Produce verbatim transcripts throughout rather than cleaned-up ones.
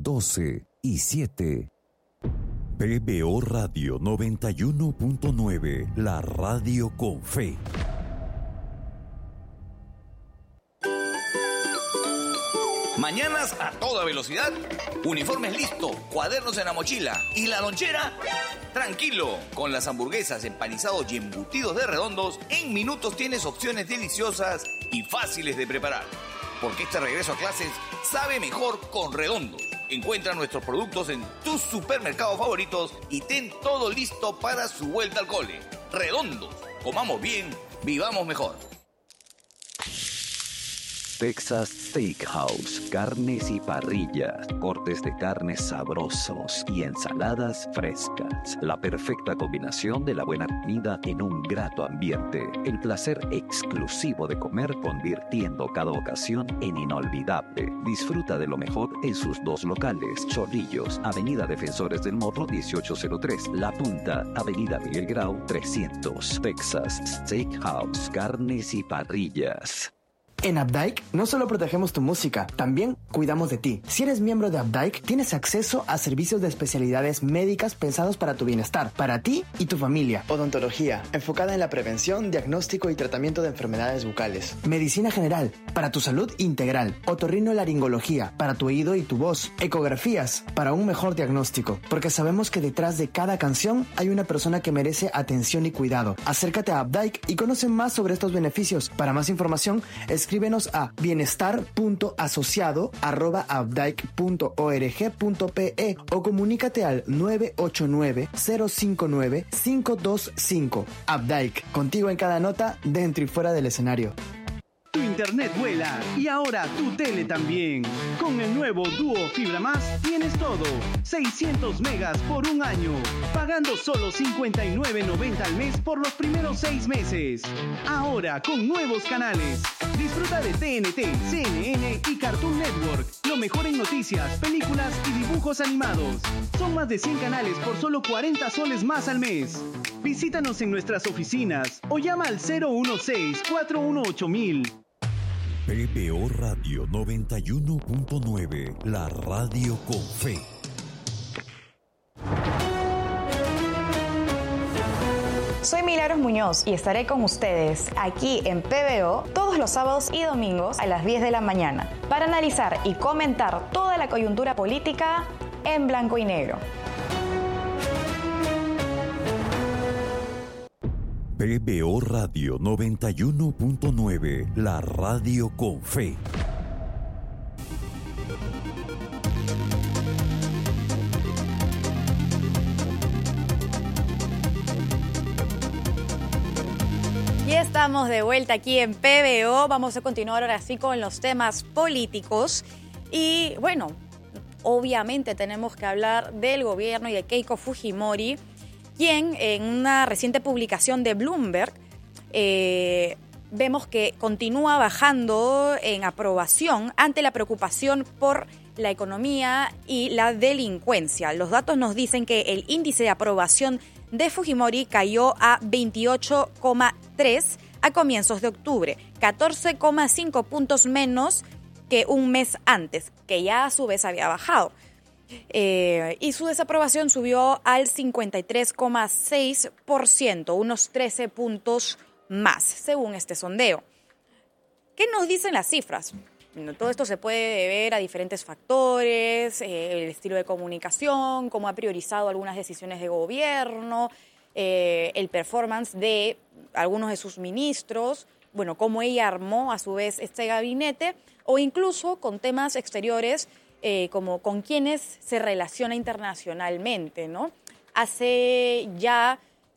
doce y siete. P B O Radio noventa y uno punto nueve, la radio con fe. Mañanas a toda velocidad, uniformes listos, cuadernos en la mochila y la lonchera. Tranquilo, con las hamburguesas, empanizados y embutidos de Redondos, en minutos tienes opciones deliciosas y fáciles de preparar. Porque este regreso a clases sabe mejor con Redondos. Encuentra nuestros productos en tus supermercados favoritos y ten todo listo para su vuelta al cole. Redondos, comamos bien, vivamos mejor. Texas Steakhouse, carnes y parrillas, cortes de carnes sabrosos y ensaladas frescas. La perfecta combinación de la buena comida en un grato ambiente. El placer exclusivo de comer convirtiendo cada ocasión en inolvidable. Disfruta de lo mejor en sus dos locales. Chorrillos, Avenida Defensores del Morro dieciocho cero tres. La Punta, Avenida Miguel Grau trescientos. Texas Steakhouse, carnes y parrillas. En Updike no solo protegemos tu música, también cuidamos de ti. Si eres miembro de Updike, tienes acceso a servicios de especialidades médicas pensados para tu bienestar, para ti y tu familia. Odontología, enfocada en la prevención, diagnóstico y tratamiento de enfermedades bucales. Medicina general, para tu salud integral. Otorrinolaringología, para tu oído y tu voz. Ecografías, para un mejor diagnóstico. Porque sabemos que detrás de cada canción hay una persona que merece atención y cuidado. Acércate a Updike y conoce más sobre estos beneficios. Para más información, escribe Escríbenos a bienestar punto asociado arroba updike punto org punto pe o comunícate al nueve ocho nueve, cero cinco nueve, cinco dos cinco. Updike, contigo en cada nota, dentro y fuera del escenario. Tu internet vuela y ahora tu tele también. Con el nuevo Duo Fibra Más tienes todo. seiscientos megas por un año. Pagando solo cincuenta y nueve noventa al mes por los primeros seis meses. Ahora con nuevos canales. Disfruta de T N T, C N N y Cartoon Network. Lo mejor en noticias, películas y dibujos animados. Son más de cien canales por solo cuarenta soles más al mes. Visítanos en nuestras oficinas o llama al cero uno seis, cuatro uno ocho mil. P B O Radio noventa y uno punto nueve, la radio con fe. Soy Milagros Muñoz y estaré con ustedes aquí en P B O todos los sábados y domingos a las diez de la mañana para analizar y comentar toda la coyuntura política en blanco y negro. P B O Radio noventa y uno punto nueve, la radio con fe. Y estamos de vuelta aquí en P B O. Vamos a continuar ahora sí con los temas políticos. Y bueno, obviamente tenemos que hablar del gobierno y de Keiko Fujimori, quien en una reciente publicación de Bloomberg eh, vemos que continúa bajando en aprobación ante la preocupación por la economía y la delincuencia. Los datos nos dicen que el índice de aprobación de Fujimori cayó a veintiocho coma tres a comienzos de octubre, catorce coma cinco puntos menos que un mes antes, que ya a su vez había bajado. Eh, y su desaprobación subió al cincuenta y tres coma seis por ciento, unos trece puntos más, según este sondeo. ¿Qué nos dicen las cifras? Bueno, todo esto se puede deber a diferentes factores, eh, el estilo de comunicación, cómo ha priorizado algunas decisiones de gobierno, eh, el performance de algunos de sus ministros, bueno, cómo ella armó a su vez este gabinete, o incluso con temas exteriores, Eh, como con quienes se relaciona internacionalmente, ¿no? Hace ya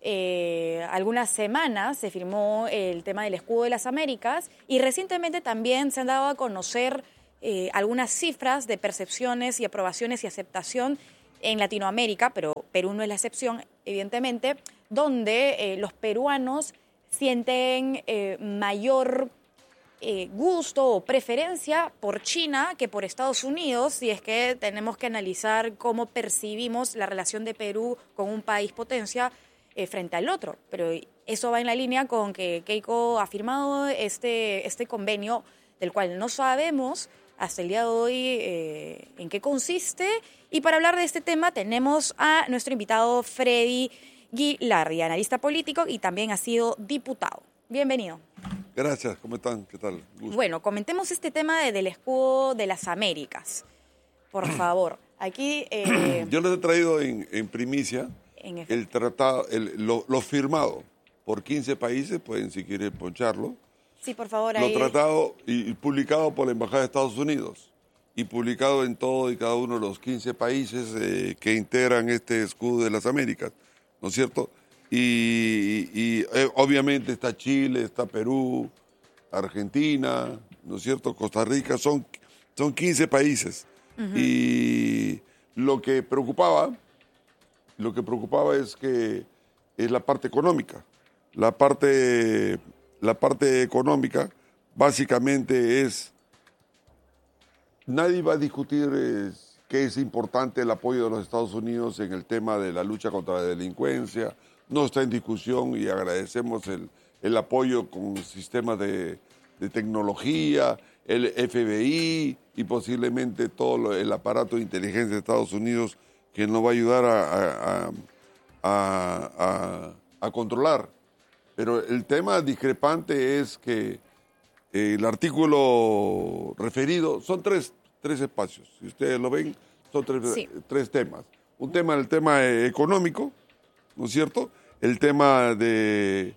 eh, algunas semanas se firmó el tema del Escudo de las Américas y recientemente también se han dado a conocer eh, algunas cifras de percepciones y aprobaciones y aceptación en Latinoamérica, pero Perú no es la excepción, evidentemente, donde eh, los peruanos sienten eh, mayor Eh, gusto o preferencia por China que por Estados Unidos, si es que tenemos que analizar cómo percibimos la relación de Perú con un país potencia eh, frente al otro. Pero eso va en la línea con que Keiko ha firmado este, este convenio del cual no sabemos hasta el día de hoy, eh, en qué consiste. Y para hablar de este tema tenemos a nuestro invitado Freddy Guilardi, analista político y también ha sido diputado. Bienvenido. Gracias, ¿cómo están? ¿Qué tal? Gusto. Bueno, comentemos este tema de, del escudo de las Américas. Por favor, aquí... Eh, Yo les he traído en, en primicia en el tratado, el, lo, lo firmado por quince países, pueden si quieren poncharlo. Sí, por favor. Lo ahí. tratado y, y publicado por la Embajada de Estados Unidos y publicado en todo y cada uno de los quince países eh, que integran este escudo de las Américas, ¿no es cierto? Y, y eh, obviamente está Chile, está Perú, Argentina, ¿no es cierto? Costa Rica, son, son quince países. Uh-huh. Y lo que preocupaba, lo que preocupaba es que es la parte económica. La parte, la parte económica básicamente es, nadie va a discutir eh, que es importante el apoyo de los Estados Unidos en el tema de la lucha contra la delincuencia. No está en discusión y agradecemos el, el apoyo con sistemas de, de tecnología, el F B I y posiblemente todo lo, el aparato de inteligencia de Estados Unidos que nos va a ayudar a, a, a, a, a controlar. Pero el tema discrepante es que el artículo referido, son tres, tres espacios, si ustedes lo ven, son tres, sí. tres temas. Un tema, el tema económico, ¿no es cierto? El tema de,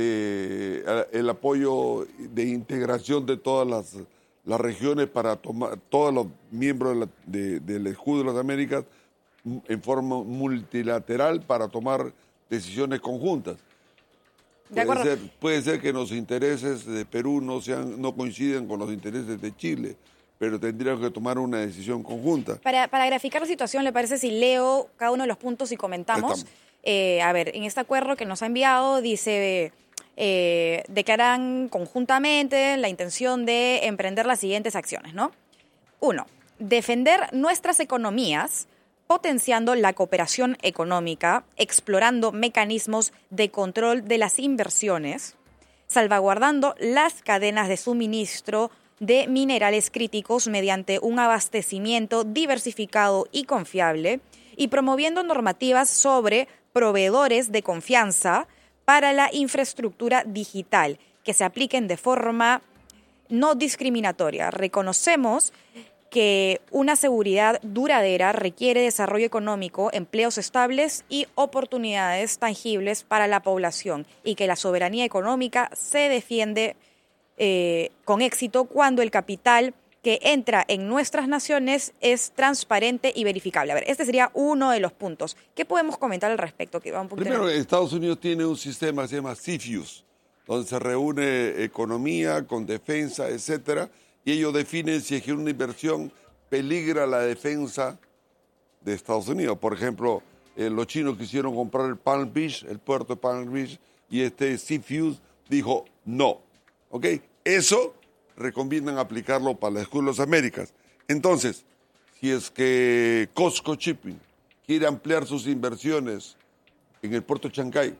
de el apoyo de integración de todas las, las regiones para tomar, todos los miembros de la, de, del escudo de las Américas en forma multilateral para tomar decisiones conjuntas. De puede, acuerdo. ser, puede ser que los intereses de Perú no, sean, no coinciden con los intereses de Chile, pero tendríamos que tomar una decisión conjunta. Para, para graficar la situación, ¿le parece si leo cada uno de los puntos y comentamos? Eh, a ver, en este acuerdo que nos ha enviado dice, eh, declaran conjuntamente la intención de emprender las siguientes acciones, ¿no? Uno, defender nuestras economías, potenciando la cooperación económica, explorando mecanismos de control de las inversiones, salvaguardando las cadenas de suministro de minerales críticos mediante un abastecimiento diversificado y confiable, y promoviendo normativas sobre proveedores de confianza para la infraestructura digital que se apliquen de forma no discriminatoria. Reconocemos que una seguridad duradera requiere desarrollo económico, empleos estables y oportunidades tangibles para la población, y que la soberanía económica se defiende eh, con éxito cuando el capital que entra en nuestras naciones es transparente y verificable. A ver, este sería uno de los puntos. ¿Qué podemos comentar al respecto? Que va un Primero, en... Estados Unidos tiene un sistema que se llama C F I U S, donde se reúne economía con defensa, etcétera, y ellos definen si es que una inversión peligra la defensa de Estados Unidos. Por ejemplo, eh, los chinos quisieron comprar el Palm Beach, el puerto de Palm Beach, y este C F I U S dijo no. ¿Ok? Eso recomiendan aplicarlo para el escudo de las Américas. Entonces, si es que Costco Shipping quiere ampliar sus inversiones en el puerto de Chancay,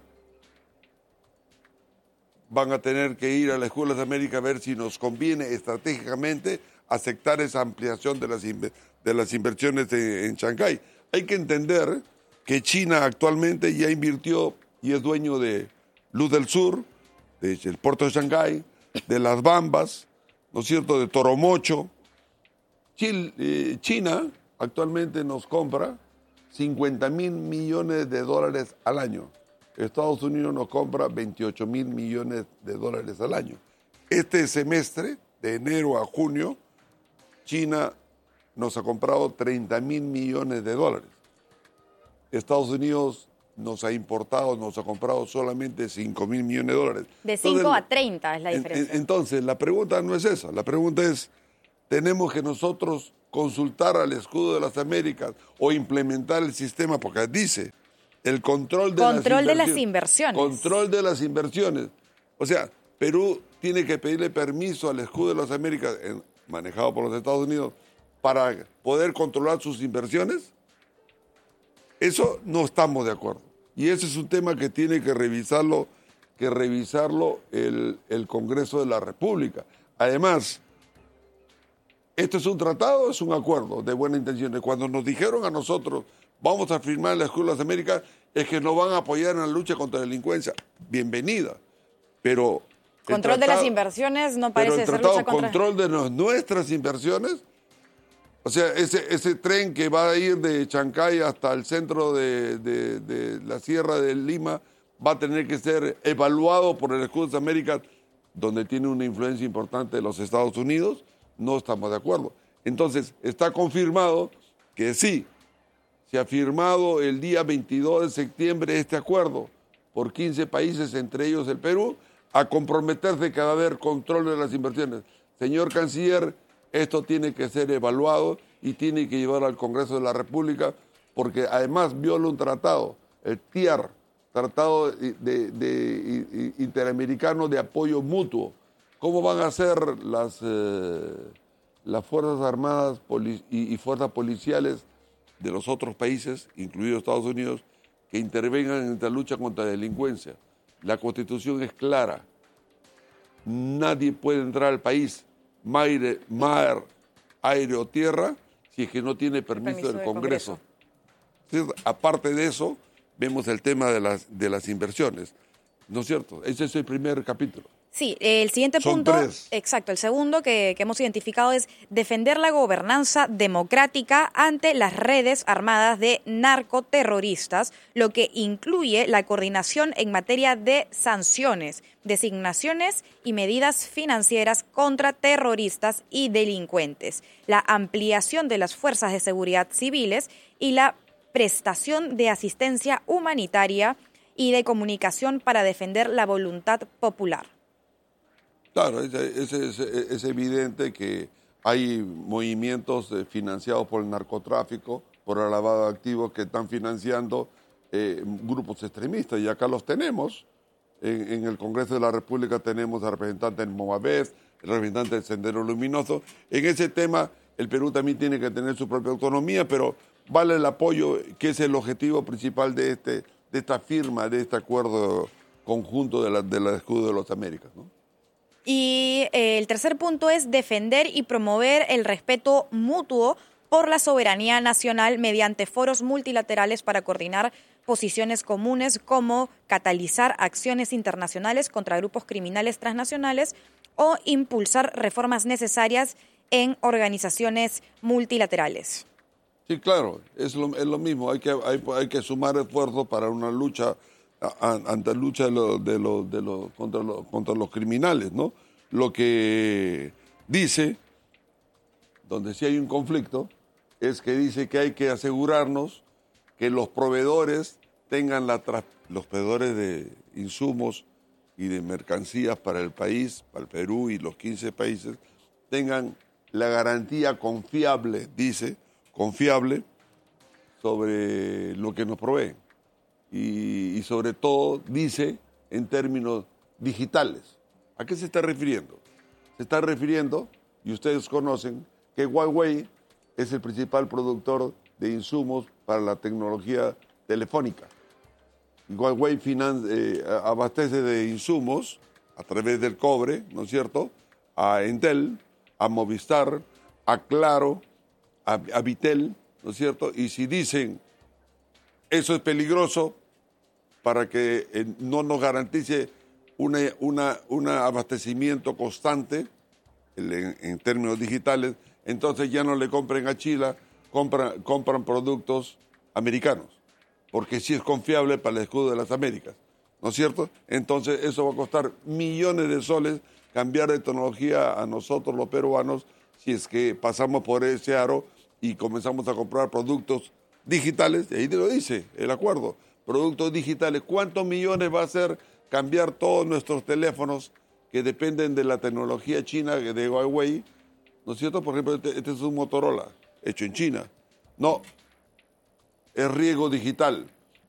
van a tener que ir a la escudo de las Américas a ver si nos conviene estratégicamente aceptar esa ampliación de las, de las inversiones de, en Chancay. Hay que entender que China actualmente ya invirtió y es dueño de Luz del Sur, del puerto de Chancay, de Las Bambas, ¿no es cierto?, de Toromocho. Chile, eh, China actualmente nos compra cincuenta mil millones de dólares al año. Estados Unidos nos compra veintiocho mil millones de dólares al año. Este semestre, de enero a junio, China nos ha comprado treinta mil millones de dólares. Estados Unidos nos ha importado, nos ha comprado solamente cinco mil millones de dólares. De cinco a treinta es la diferencia. Entonces, la pregunta no es esa. La pregunta es, ¿tenemos que nosotros consultar al escudo de las Américas o implementar el sistema? Porque dice, el control de, control las, de las inversiones. Control de las inversiones. O sea, Perú tiene que pedirle permiso al escudo de las Américas, en, manejado por los Estados Unidos, para poder controlar sus inversiones. Eso no estamos de acuerdo. Y ese es un tema que tiene que revisarlo, que revisarlo el, el Congreso de la República. Además, ¿Esto es un tratado o es un acuerdo de buena intención? Cuando nos dijeron a nosotros, vamos a firmar la Escuela de las Américas, es que nos van a apoyar en la lucha contra la delincuencia. Bienvenida. Pero... Control tratado, de las inversiones no parece pero el ser tratado, lucha contra... control de los, nuestras inversiones, o sea, ese, ese tren que va a ir de Chancay hasta el centro de, de, de la Sierra de Lima va a tener que ser evaluado por el Escudo de las Américas, donde tiene una influencia importante de los Estados Unidos. No estamos de acuerdo. Entonces, está confirmado que sí, se ha firmado el día veintidós de septiembre este acuerdo por quince países, entre ellos el Perú, a comprometerse que va a haber control de las inversiones. Señor Canciller, esto tiene que ser evaluado y tiene que llevar al Congreso de la República, porque además viola un tratado, el T I A R, Tratado de, de, de Interamericano de Apoyo Mutuo. ¿Cómo van a ser las, eh, las Fuerzas Armadas poli y, y Fuerzas Policiales de los otros países, incluidos Estados Unidos, que intervengan en esta lucha contra la delincuencia? La Constitución es clara. Nadie puede entrar al país, mar, mar aire o tierra, si es que no tiene permiso, permiso del Congreso. Congreso. Aparte de eso, vemos el tema de las, de las inversiones. ¿No es cierto? Ese es el primer capítulo. Sí, el siguiente Son punto, tres. exacto, el segundo que, que hemos identificado es defender la gobernanza democrática ante las redes armadas de narcoterroristas, lo que incluye la coordinación en materia de sanciones, designaciones y medidas financieras contra terroristas y delincuentes, la ampliación de las fuerzas de seguridad civiles y la prestación de asistencia humanitaria y de comunicación para defender la voluntad popular. Claro, es, es, es, es evidente que hay movimientos eh, financiados por el narcotráfico, por el lavado de activos que están financiando eh, grupos extremistas, y acá los tenemos. En, en el Congreso de la República tenemos al representante del Movaved, el representante del Sendero Luminoso. En ese tema el Perú también tiene que tener su propia autonomía, pero vale el apoyo, que es el objetivo principal de, este, de esta firma, de este acuerdo conjunto de la, de la Escudo de las Américas, ¿no? Y eh, el tercer punto es defender y promover el respeto mutuo por la soberanía nacional mediante foros multilaterales para coordinar posiciones comunes, como catalizar acciones internacionales contra grupos criminales transnacionales o impulsar reformas necesarias en organizaciones multilaterales. Sí, claro, es lo, es lo mismo. Hay que, hay, hay que sumar esfuerzos para una lucha ante la lucha de lo, de lo, de lo, contra, lo, contra los criminales, ¿no? Lo que dice, donde sí hay un conflicto, es que dice que hay que asegurarnos que los proveedores tengan la los proveedores de insumos y de mercancías para el país, para el Perú y los quince países, tengan la garantía confiable, dice, confiable, sobre lo que nos proveen. Y, y sobre todo dice en términos digitales. ¿A qué se está refiriendo? Se está refiriendo, y ustedes conocen, que Huawei es el principal productor de insumos para la tecnología telefónica. Y Huawei finan, eh, abastece de insumos a través del cobre, ¿no es cierto?, a Entel, a Movistar, a Claro, a, a Vitel, ¿no es cierto? Y si dicen eso es peligroso, para que eh, no nos garantice un una, una abastecimiento constante en, en términos digitales, entonces ya no le compren a China, compran, compran productos americanos, porque sí es confiable para el Escudo de las Américas, ¿no es cierto? Entonces eso va a costar millones de soles cambiar de tecnología a nosotros los peruanos, si es que pasamos por ese aro y comenzamos a comprar productos digitales, y ahí te lo dice el acuerdo, productos digitales. ¿Cuántos millones va a hacer cambiar todos nuestros teléfonos que dependen de la tecnología china de Huawei? ¿No es cierto? Por ejemplo, este, este es un Motorola hecho en China. No, es riesgo digital.